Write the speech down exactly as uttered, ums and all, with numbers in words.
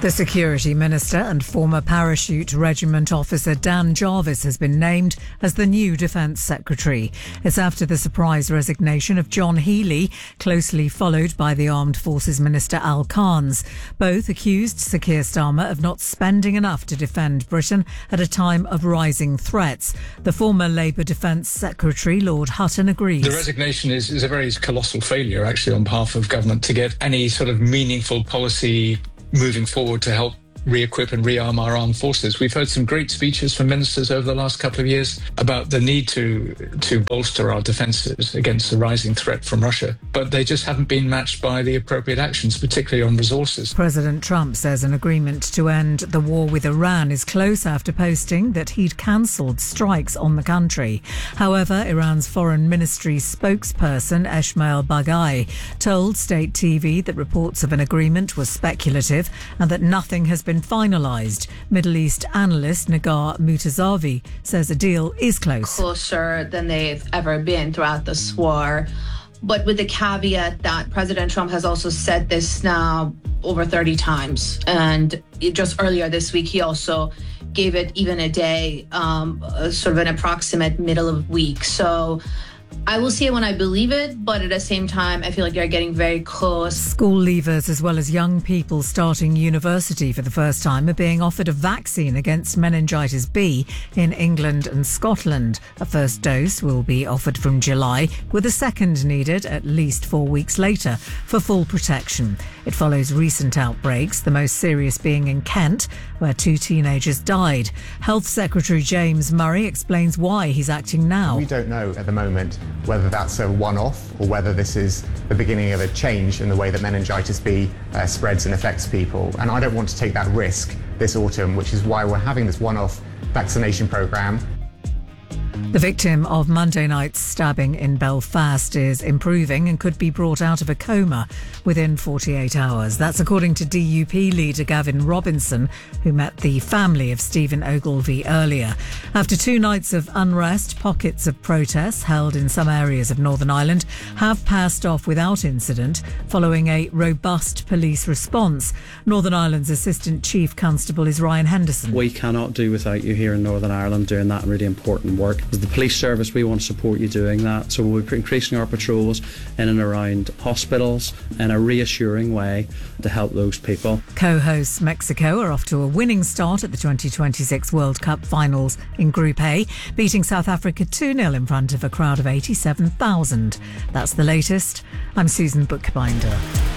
The Security Minister and former Parachute Regiment officer Dan Jarvis has been named as the new Defence Secretary. It's after the surprise resignation of John Healey, closely followed by the Armed Forces Minister Al Carnes. Both accused Sir Keir Starmer of not spending enough to defend Britain at a time of rising threats. The former Labour Defence Secretary, Lord Hutton, agrees. The resignation is, is a very colossal failure, actually, on behalf of government to get any sort of meaningful policy moving forward to help re-equip and rearm our armed forces. We've heard some great speeches from ministers over the last couple of years about the need to to bolster our defences against the rising threat from Russia, but they just haven't been matched by the appropriate actions, particularly on resources. President Trump says an agreement to end the war with Iran is close after posting that he'd cancelled strikes on the country. However, Iran's foreign ministry spokesperson Esmail Baghai told state T V that reports of an agreement was speculative and that nothing has been finalised. Middle East analyst Nagar Mutazavi says a deal is close. Closer than they've ever been throughout this war, but with the caveat that President Trump has also said this now over thirty times. And just earlier this week, he also gave it even a day, um, sort of an approximate middle of week. So I will see it when I believe it, but at the same time, I feel like they're getting very close. School leavers as well as young people starting university for the first time are being offered a vaccine against meningitis B in England and Scotland. A first dose will be offered from July, with a second needed at least four weeks later for full protection. It follows recent outbreaks, the most serious being in Kent, where two teenagers died. Health Secretary James Murray explains why he's acting now. We don't know at the moment whether that's a one-off or whether this is the beginning of a change in the way that meningitis B uh, spreads and affects people. And I don't want to take that risk this autumn, which is why we're having this one-off vaccination programme. The victim of Monday night's stabbing in Belfast is improving and could be brought out of a coma within forty-eight hours. That's according to D U P leader Gavin Robinson, who met the family of Stephen Ogilvie earlier. After two nights of unrest, pockets of protests held in some areas of Northern Ireland have passed off without incident following a robust police response. Northern Ireland's Assistant Chief Constable is Ryan Henderson. We cannot do without you here in Northern Ireland doing that really important work. As the police service, we want to support you doing that. So we're increasing our patrols in and around hospitals in a reassuring way to help those people. Co-hosts Mexico are off to a winning start at the twenty twenty-six World Cup finals in Group A, beating South Africa two nil in front of a crowd of eighty-seven thousand. That's the latest. I'm Susan Bookbinder.